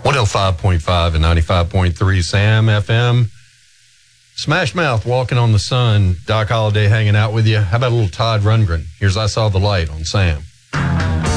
105.5 and 95.3 Sam FM. Smash Mouth, Walking on the Sun. Doc Holliday hanging out with you. How about a little Todd Rundgren? Here's I Saw the Light on Sam.